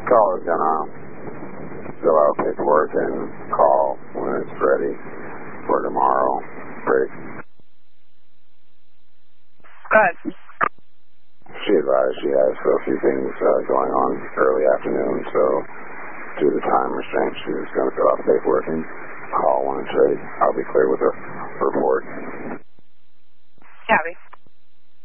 Caller's gonna fill out paperwork and call when it's ready for tomorrow. Break. Go ahead. She advised she has a few things going on early afternoon, so due to time restraints, she's going to fill out the paperwork and call when it's ready. I'll be clear with her report. Copy.